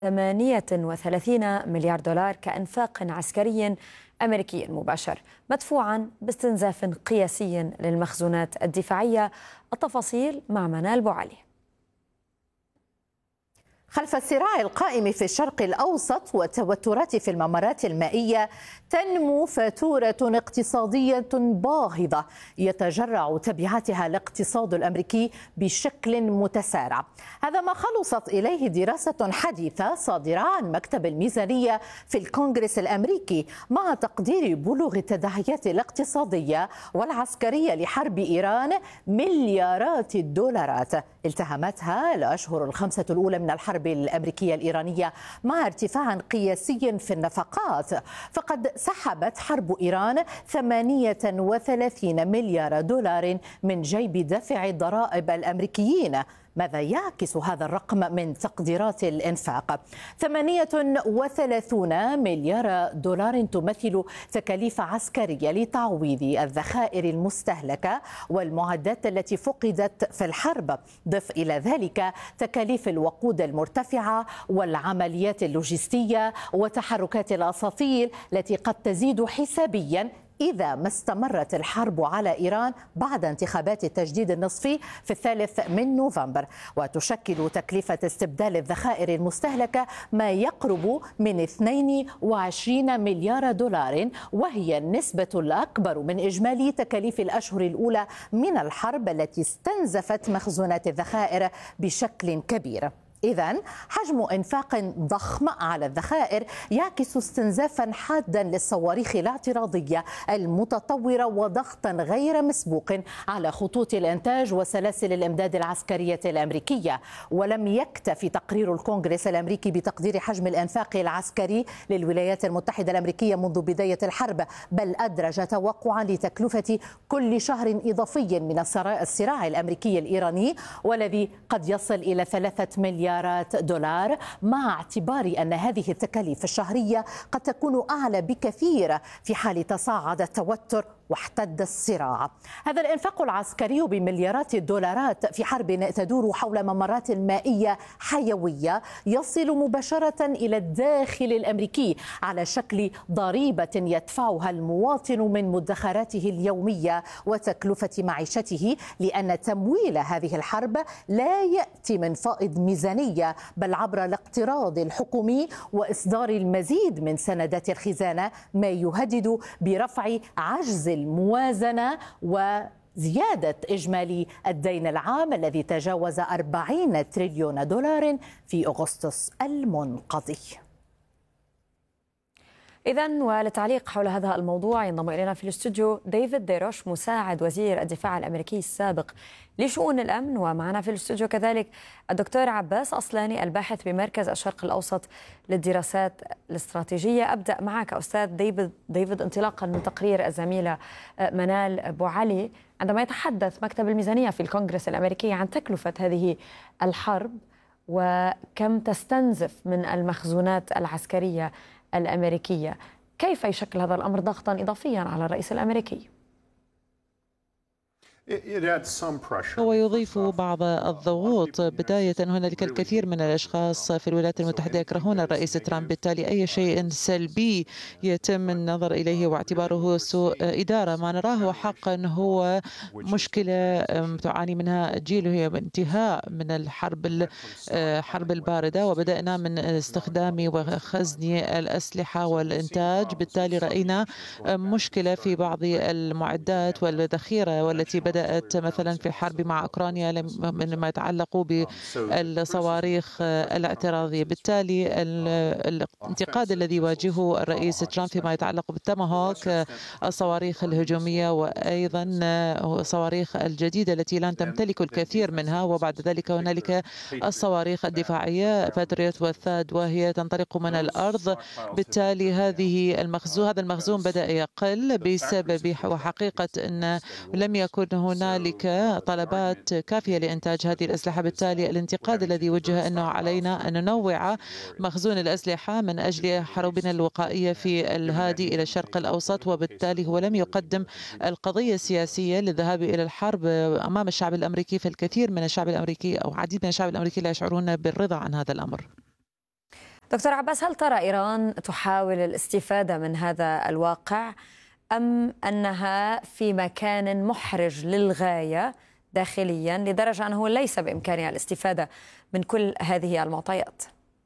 38 مليار دولار كإنفاق عسكري أمريكي مباشر مدفوعا باستنزاف قياسي للمخزونات الدفاعية. التفاصيل مع منال بوعلي. خلف الصراع القائم في الشرق الأوسط والتوترات في الممرات المائية، تنمو فاتورة اقتصادية باهظة يتجرع تبعاتها الاقتصاد الأمريكي بشكل متسارع. هذا ما خلصت إليه دراسة حديثة صادرة عن مكتب الميزانية في الكونغرس الأمريكي، مع تقدير بلوغ التداعيات الاقتصادية والعسكرية لحرب إيران مليارات الدولارات التهمتها الأشهر الخمسة الأولى من الحرب الأمريكية الإيرانية، مع ارتفاع قياسي في النفقات. فقد سحبت حرب إيران 38 مليار دولار من جيب دافع الضرائب الأمريكيين. ماذا يعكس هذا الرقم من تقديرات الإنفاق؟ 38 مليار دولار تمثل تكاليف عسكرية لتعويض الذخائر المستهلكة والمعدات التي فقدت في الحرب. ضف إلى ذلك تكاليف الوقود المرتفعة والعمليات اللوجستية وتحركات الأساطيل التي قد تزيد حسابيا إذا ما استمرت الحرب على إيران بعد انتخابات التجديد النصفي في 3 نوفمبر. وتشكل تكلفة استبدال الذخائر المستهلكة ما يقرب من 22 مليار دولار، وهي النسبة الأكبر من إجمالي تكاليف الأشهر الأولى من الحرب التي استنزفت مخزونات الذخائر بشكل كبير. إذن حجم إنفاق ضخم على الذخائر يعكس استنزافا حادا للصواريخ الاعتراضية المتطورة وضغطا غير مسبوق على خطوط الإنتاج وسلاسل الإمداد العسكرية الأمريكية. ولم يكتفي تقرير الكونغرس الأمريكي بتقدير حجم الإنفاق العسكري للولايات المتحدة الأمريكية منذ بداية الحرب، بل أدرج توقعا لتكلفة كل شهر إضافي من الصراع الأمريكي الإيراني، والذي قد يصل إلى 3 مليارات دولار، مع اعتبار أن هذه التكاليف الشهرية قد تكون أعلى بكثير في حال تصاعد التوتر واحتد الصراع. هذا الإنفاق العسكري بمليارات الدولارات في حرب تدور حول ممرات مائية حيوية يصل مباشرة إلى الداخل الأمريكي على شكل ضريبة يدفعها المواطن من مدخراته اليومية وتكلفة معيشته، لأن تمويل هذه الحرب لا يأتي من فائض ميزانية بل عبر الاقتراض الحكومي وإصدار المزيد من سندات الخزانة، ما يهدد برفع عجز الموازنة وزيادة إجمالي الدين العام الذي تجاوز 40 تريليون دولار في أغسطس المنقضي. إذن وللتعليق حول هذا الموضوع ينضم إلينا في الاستوديو ديفيد ديروش، مساعد وزير الدفاع الأمريكي السابق لشؤون الأمن، ومعنا في الاستوديو كذلك الدكتور عباس أصلاني الباحث بمركز الشرق الأوسط للدراسات الاستراتيجية. أبدأ معك أستاذ ديفيد انطلاقا من تقرير الزميلة منال بوعلي عندما يتحدث مكتب الميزانية في الكونغرس الأمريكي عن تكلفة هذه الحرب وكم تستنزف من المخزونات العسكرية الأمريكية. كيف يشكل هذا الأمر ضغطا إضافيا على الرئيس الأمريكي؟ هو يضيف بعض الضغوط. بداية هنالك الكثير من الأشخاص في الولايات المتحدة يكرهون الرئيس ترامب، بالتالي أي شيء سلبي يتم النظر إليه واعتباره سوء إدارة. ما نراه حقا هو مشكلة تعاني منها جيل، هي انتهاء من الحرب الباردة، وبدأنا من استخدام وخزن الأسلحة والإنتاج. بالتالي رأينا مشكلة في بعض المعدات والذخيرة والتي بدأت مثلا في الحرب مع أوكرانيا مما يتعلق بالصواريخ الاعتراضية. بالتالي الانتقاد الذي يواجهه الرئيس ترامب فيما يتعلق بالتماهوك، الصواريخ الهجومية، وأيضا الصواريخ الجديدة التي لن تمتلك الكثير منها، وبعد ذلك هنالك الصواريخ الدفاعية باتريوت والثاد وهي تنطلق من الأرض. بالتالي هذا المخزون بدأ يقل بسبب وحقيقة أن لم يكن هنالك طلبات كافية لإنتاج هذه الأسلحة. بالتالي الانتقاد الذي وجه أنه علينا أن ننوع مخزون الأسلحة من أجل حروبنا الوقائية في الهادي إلى الشرق الأوسط، وبالتالي هو لم يقدم القضية السياسية للذهاب إلى الحرب أمام الشعب الأمريكي. فالكثير من الشعب الأمريكي أو عديد من الشعب الأمريكي لا يشعرون بالرضا عن هذا الأمر. دكتور عباس، هل ترى إيران تحاول الاستفادة من هذا الواقع أم أنها في مكان محرج للغاية داخليا لدرجة أنه ليس بإمكانها الاستفادة من كل هذه المعطيات؟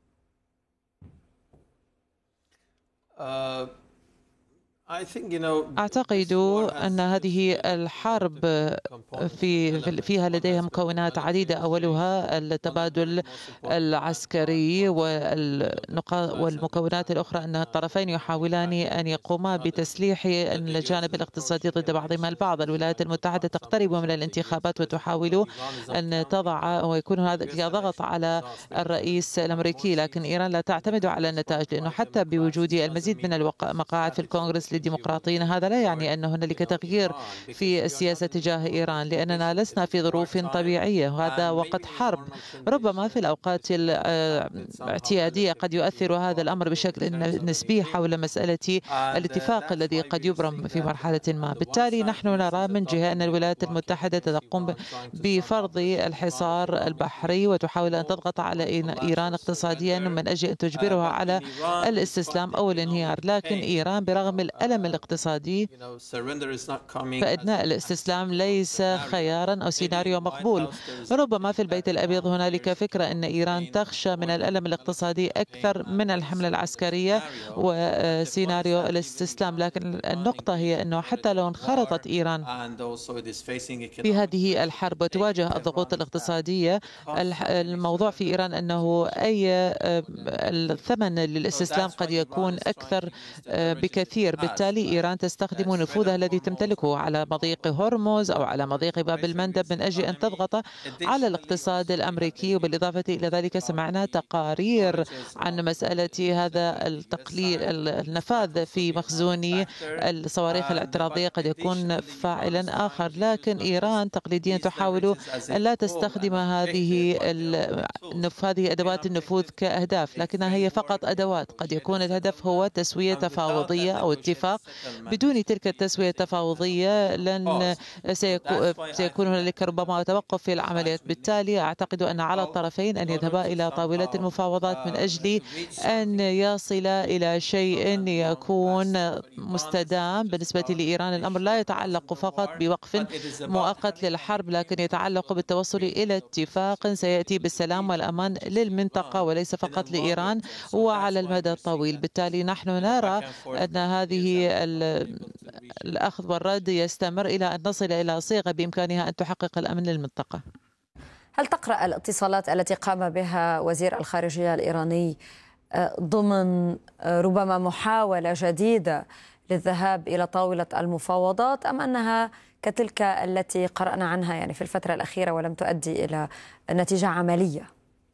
أعتقد أن هذه الحرب فيها لديها مكونات عديدة، أولها التبادل العسكري، والمكونات الأخرى أن الطرفين يحاولان أن يقوما بتسليح الجانب الاقتصادي ضد بعضهما البعض. الولايات المتحدة تقترب من الانتخابات وتحاول أن تضع ويكون هذا ضغط على الرئيس الأمريكي، لكن إيران لا تعتمد على النتائج، لأنه حتى بوجود المزيد من المقاعد في الكونغرس للديمقراطيين هذا لا يعني أن هنالك تغيير في السياسة تجاه إيران، لأننا لسنا في ظروف طبيعية وهذا وقت حرب. ربما في الأوقات الاعتيادية قد يؤثر هذا الأمر بشكل نسبي حول مسألة الاتفاق الذي قد يبرم في مرحلة ما. بالتالي نحن نرى من جهة أن الولايات المتحدة تقوم بفرض الحصار البحري وتحاول أن تضغط على إيران اقتصاديا من أجل أن تجبرها على الاستسلام أو الانهيار، لكن إيران برغم الألم الاقتصادي فإن الاستسلام ليس خيارا أو سيناريو مقبول. ربما في البيت الأبيض هنالك فكرة أن إيران تخشى من الألم الاقتصادي أكثر من الحملة العسكرية وسيناريو الاستسلام، لكن النقطة هي أنه حتى لو انخرطت إيران في هذه الحرب وتواجه الضغوط الاقتصادية، الموضوع في إيران أنه الثمن للاستسلام قد يكون أكثر بكثير. بالتالي إيران تستخدم نفوذها الذي تمتلكه على مضيق هرمز أو على مضيق باب المندب من أجل أن تضغط على الاقتصاد الأمريكي. وبالإضافة إلى ذلك سمعنا تقارير عن مسألة هذا التقليل النفاذ في مخزون الصواريخ الاعتراضية قد يكون فاعلا آخر، لكن إيران تقليديا تحاول أن لا تستخدم هذه أدوات النفوذ كأهداف، لكنها هي فقط أدوات. قد يكون الهدف هو تسوية تفاوضية أو اتفاق. بدون تلك التسوية التفاوضية سيكون هنالك ربما توقف في العمليات. بالتالي أعتقد أن على الطرفين أن يذهبا إلى طاولة المفاوضات من أجل أن يصل إلى شيء يكون مستدام. بالنسبة لإيران الأمر لا يتعلق فقط بوقف مؤقت للحرب، لكن يتعلق بالتوصل إلى اتفاق سيأتي بالسلام والأمان للمنطقة وليس فقط لإيران وعلى المدى الطويل. بالتالي نحن نرى أن هذه الأخذ والرد يستمر إلى أن نصل إلى صيغة بإمكانها أن تحقق الأمن للمنطقة. هل تقرأ الاتصالات التي قام بها وزير الخارجية الإيراني ضمن ربما محاولة جديدة للذهاب إلى طاولة المفاوضات، أم أنها كتلك التي قرأنا عنها يعني في الفترة الأخيرة ولم تؤدي إلى نتيجة عملية؟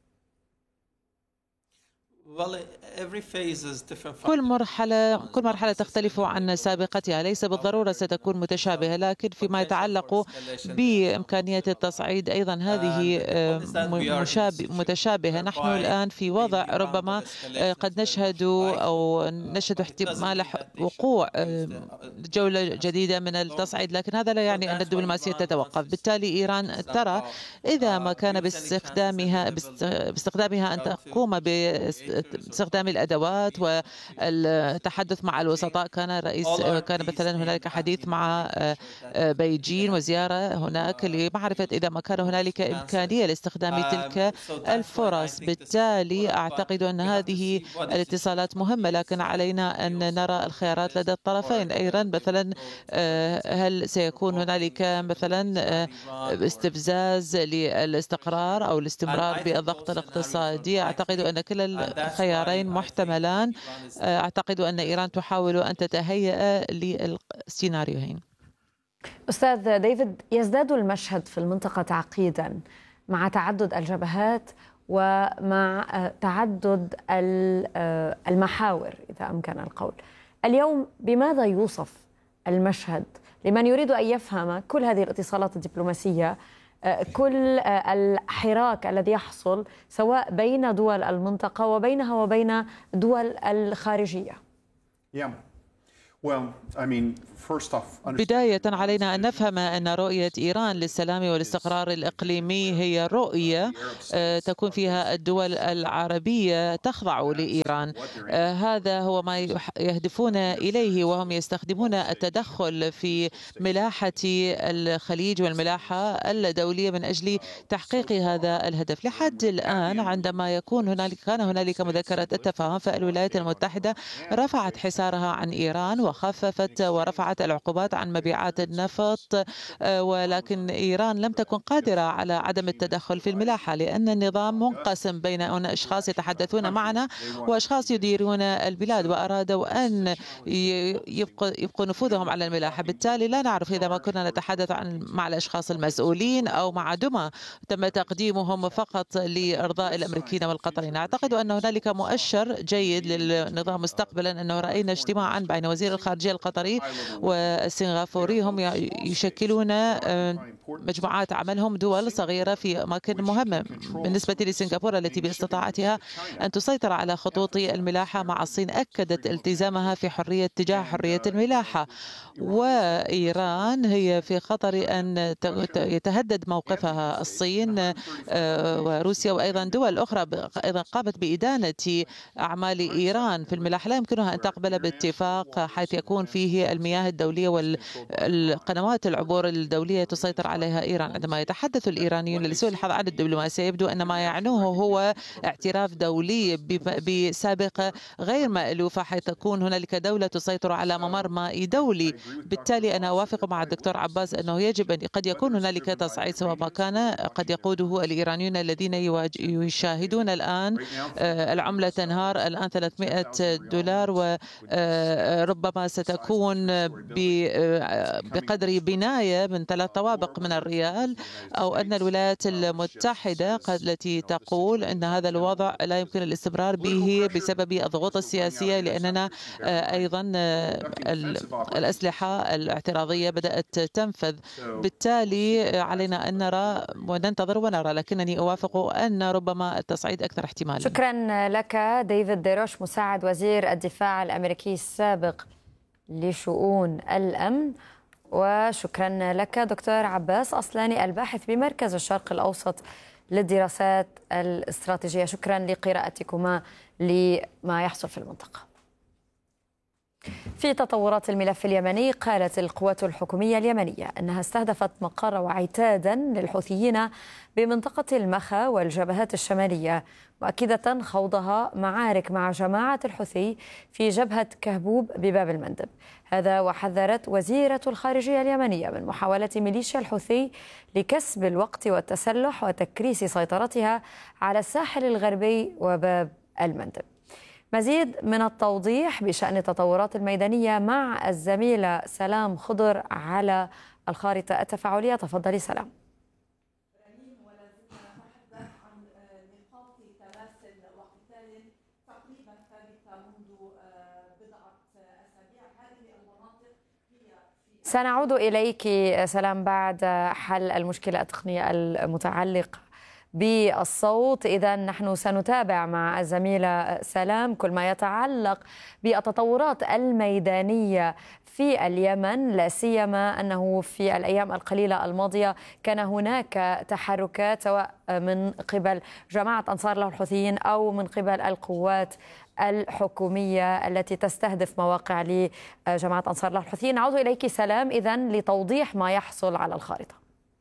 كل مرحلة تختلف عن سابقتها، ليس بالضرورة ستكون متشابهة، لكن فيما يتعلق بإمكانية التصعيد أيضا هذه متشابهة. نحن الآن في وضع ربما قد نشهد احتمال وقوع جولة جديدة من التصعيد، لكن هذا لا يعني أن الدبلوماسية تتوقف. بالتالي إيران ترى إذا ما كان باستخدامها أن تقوم باستخدام الأدوات والتحدث مع الوسطاء. كان مثلا هنالك حديث مع بيجين وزيارة هناك لمعرفة إذا ما كان هنالك إمكانية لاستخدام تلك الفرص. بالتالي أعتقد أن هذه الاتصالات مهمة، لكن علينا أن نرى الخيارات لدى الطرفين. أيضا مثلا هل سيكون هنالك مثلا استفزاز للاستقرار أو الاستمرار بالضغط الاقتصادي؟ أعتقد أن كلا الخيارين محتملان. أعتقد أن إيران تحاول أن تتهيأ للسيناريوهين. أستاذ ديفيد، يزداد المشهد في المنطقة تعقيدا مع تعدد الجبهات ومع تعدد المحاور إذا أمكن القول. اليوم بماذا يوصف المشهد لمن يريد أن يفهم كل هذه الاتصالات الدبلوماسية، كل الحراك الذي يحصل سواء بين دول المنطقة وبينها وبين دول الخارجية؟ بداية علينا أن نفهم أن رؤية إيران للسلام والاستقرار الإقليمي هي رؤية تكون فيها الدول العربية تخضع لإيران. هذا هو ما يهدفون إليه، وهم يستخدمون التدخل في ملاحة الخليج والملاحة الدولية من أجل تحقيق هذا الهدف. لحد الآن عندما كان هنالك مذكرة التفاهم، فالولايات المتحدة رفعت حصارها عن إيران وخففت ورفعت العقوبات عن مبيعات النفط، ولكن إيران لم تكن قادرة على عدم التدخل في الملاحة، لأن النظام منقسم بين أشخاص يتحدثون معنا وأشخاص يديرون البلاد وأرادوا أن يبقوا نفوذهم على الملاحة. بالتالي لا نعرف إذا ما كنا نتحدث مع الأشخاص المسؤولين أو مع دمى تم تقديمهم فقط لإرضاء الأمريكيين والقطريين. أعتقد أن هنالك مؤشر جيد للنظام مستقبلا، أنه رأينا اجتماعا بين وزير الخارجية القطري والسنغافوري، هم يشكلون مجموعات عملهم دول صغيرة في أماكن مهمة. بالنسبة لسنغافورة التي باستطاعتها أن تسيطر على خطوط الملاحة مع الصين، أكدت التزامها في تجاه حرية الملاحة، وإيران هي في خطر أن يتهدد موقفها. الصين وروسيا وأيضا دول أخرى أيضا قامت بإدانة أعمال إيران في الملاحة، لا يمكنها أن تقبل باتفاق حيث يكون فيه المياه الدولية والقنوات العبور الدولية تسيطر عليها إيران. عندما يتحدث الإيرانيون لسوء الحظ عن الدبلوماسية، يبدو أن ما يعنوه هو اعتراف دولي بسابقة غير مألوفة، حيث تكون هنالك دولة تسيطر على ممر مائي دولي. بالتالي أنا أوافق مع الدكتور عباس أنه يجب أن قد يكون هنالك تصعيد سواء ما كان قد يقوده الإيرانيون الذين يشاهدون الآن العملة تنهار الآن $300 وربما ستكون بقدر بناية من 3 طوابق من الريال، أو أن الولايات المتحدة التي تقول أن هذا الوضع لا يمكن الاستمرار به بسبب الضغوط السياسية، لأننا أيضا الأسلحة الاعتراضية بدأت تنفذ. بالتالي علينا أن نرى وننتظر ونرى، لكنني أوافق أن ربما التصعيد أكثر احتمالا. شكرا لك ديفيد ديروش، مساعد وزير الدفاع الأمريكي السابق لشؤون الأمن، وشكرا لك دكتور عباس أصلاني، الباحث بمركز الشرق الأوسط للدراسات الاستراتيجية. شكرا لقراءتكما لما يحصل في المنطقة. في تطورات الملف اليمني، قالت القوات الحكومية اليمنية أنها استهدفت مقر وعتادا للحوثيين بمنطقة المخا والجبهات الشمالية، مؤكدة خوضها معارك مع جماعة الحوثي في جبهة كهبوب بباب المندب. هذا وحذرت وزيرة الخارجية اليمنية من محاولة ميليشيا الحوثي لكسب الوقت والتسلح وتكريس سيطرتها على الساحل الغربي وباب المندب. مزيد من التوضيح بشأن التطورات الميدانية مع الزميلة سلام خضر على الخارطة التفاعلية. تفضلي سلام. سنعود إليك سلام بعد حل المشكلة التقنية المتعلقة بالصوت. إذا نحن سنتابع مع الزميلة سلام كل ما يتعلق بالتطورات الميدانية في اليمن، لا سيما أنه في الأيام القليلة الماضية كان هناك تحركات سواء من قبل جماعة أنصار الله الحوثيين أو من قبل القوات الحكومية التي تستهدف مواقع لجماعة أنصار الله الحوثيين. نعود إليك سلام إذن لتوضيح ما يحصل على الخارطة.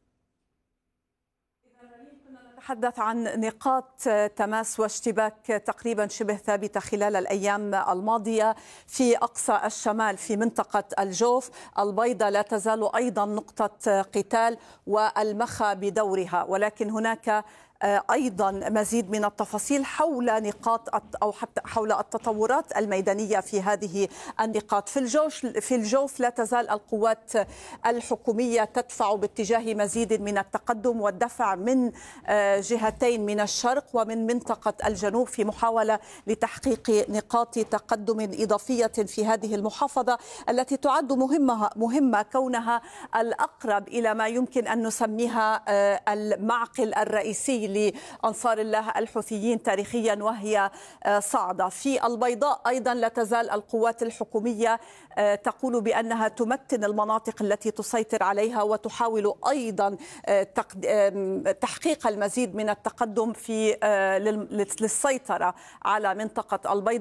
نتحدث عن نقاط تماس واشتباك تقريبا شبه ثابتة خلال الأيام الماضية في أقصى الشمال في منطقة الجوف. البيضة لا تزال أيضا نقطة قتال والمخا بدورها، ولكن هناك أيضا مزيد من التفاصيل حول نقاط أو حتى حول التطورات الميدانية في هذه النقاط. في الجوف لا تزال القوات الحكومية تدفع باتجاه مزيد من التقدم والدفع من جهتين، من الشرق ومن منطقة الجنوب، في محاولة لتحقيق نقاط تقدم إضافية في هذه المحافظة التي تعد مهمة كونها الأقرب إلى ما يمكن أن نسميها المعقل الرئيسي لأنصار الله الحوثيين تاريخيا وهي صاعدة. في البيضاء أيضا لا تزال القوات الحكومية تقول بأنها تمتن المناطق التي تسيطر عليها وتحاول أيضا تحقيق المزيد من التقدم للسيطرة على منطقة البيضاء.